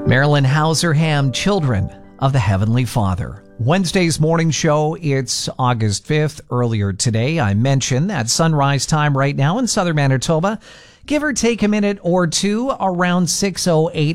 Marilyn Hauser-Ham, Children of the Heavenly Father. Wednesday's morning show, it's August 5th. Earlier today, I mentioned that sunrise time right now in southern Manitoba, give or take a minute or two, around 6:08